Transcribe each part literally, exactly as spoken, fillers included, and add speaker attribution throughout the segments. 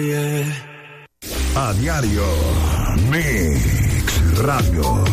Speaker 1: A diario, Mix Radio.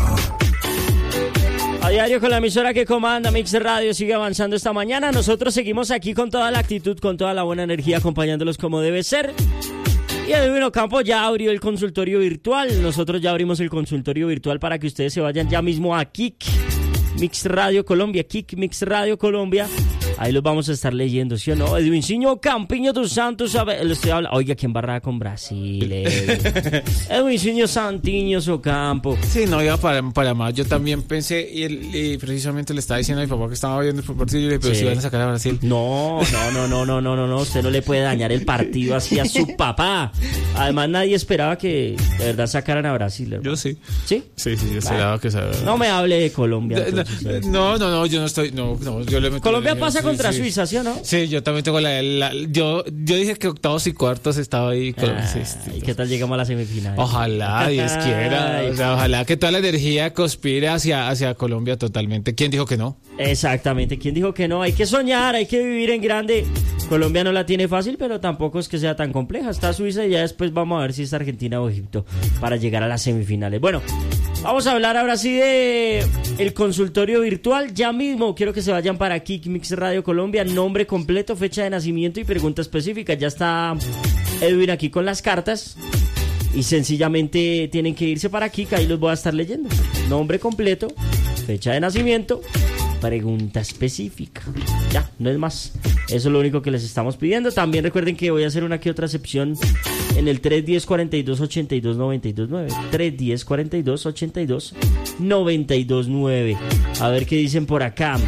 Speaker 2: A diario con la emisora que comanda, Mix Radio sigue avanzando esta mañana. Nosotros seguimos aquí con toda la actitud, con toda la buena energía, acompañándolos como debe ser. Y Edwin Ocampo ya abrió el consultorio virtual. Nosotros ya abrimos el consultorio virtual para que ustedes se vayan ya mismo a Kik Mix Radio Colombia, Kik Mix Radio Colombia. Ahí los vamos a estar leyendo, ¿sí o no? Edwincinho Campiño dos Santos, le estoy hablando. Oiga, ¿quién barra con Brasil? Edwincinho Santiños Ocampo.
Speaker 3: Sí, no, iba para, para más. Yo también pensé, y, el, y precisamente le estaba diciendo a mi papá que estaba viendo el partido, y le dije, pero
Speaker 2: Sí.
Speaker 3: si van a sacar a Brasil.
Speaker 2: No, no, no, no, no, no, no, no. Usted no le puede dañar el partido así a su papá. Además, nadie esperaba que de verdad sacaran a Brasil, ¿verdad?
Speaker 3: Yo sí.
Speaker 2: ¿Sí?
Speaker 3: Sí, sí, yo esperaba que se...
Speaker 2: No me hable de Colombia.
Speaker 3: No,
Speaker 2: Entonces,
Speaker 3: no, no, no, yo no estoy... No, no, yo le meto
Speaker 2: Colombia
Speaker 3: la-
Speaker 2: pasa
Speaker 3: sí,
Speaker 2: contra
Speaker 3: sí.
Speaker 2: Suiza, ¿sí o no?
Speaker 3: Sí, yo también tengo la... la- yo, yo dije que octavos y cuartos estaba ahí. Con,
Speaker 2: Ah,
Speaker 3: sí, sí,
Speaker 2: ¿y qué tal llegamos a la semifinal?
Speaker 3: Ojalá, Dios quiera. O sea, ojalá que toda la energía conspire hacia, hacia Colombia totalmente. ¿Quién dijo que no?
Speaker 2: Exactamente. ¿Quién dijo que no? Hay que soñar, hay que vivir en grande. Colombia no la tiene fácil, pero tampoco es que sea tan compleja. Está Suiza y ya después vamos a ver si es Argentina o Egipto para llegar a las semifinales. Bueno, vamos a hablar ahora sí de el consultorio virtual. Ya mismo quiero que se vayan para Kik Mix Radio Colombia. Nombre completo, fecha de nacimiento y pregunta específica. Ya está Edwin aquí con las cartas. Y sencillamente tienen que irse para Kik, ahí los voy a estar leyendo. Nombre completo, fecha de nacimiento, pregunta específica. Ya, no es más. Eso es lo único que les estamos pidiendo. También recuerden que voy a hacer una que otra excepción en el tres uno cero, cuarenta y dos, ochenta y dos, noventa y dos nueve. tres uno cero, cuarenta y dos, ochenta y dos, noventa y dos nueve. A ver qué dicen por acá.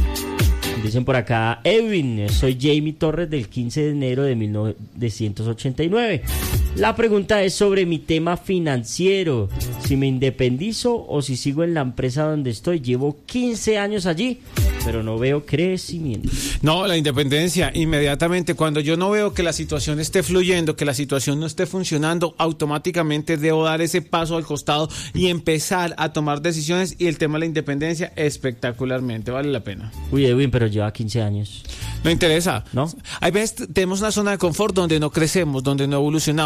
Speaker 2: Dicen por acá, Edwin, soy Jamie Torres del quince de enero de mil novecientos ochenta y nueve. La pregunta es sobre mi tema financiero. Si me independizo o si sigo en la empresa donde estoy. Llevo quince años allí, pero no veo crecimiento.
Speaker 3: No, la independencia, inmediatamente. Cuando yo no veo que la situación esté fluyendo, que la situación no esté funcionando, automáticamente debo dar ese paso al costado y empezar a tomar decisiones. Y el tema de la independencia, espectacularmente, vale la pena.
Speaker 2: Uy, Edwin, pero lleva quince años.
Speaker 3: No interesa.
Speaker 2: ¿No?
Speaker 3: Hay veces tenemos una zona de confort donde no crecemos, donde no evolucionamos.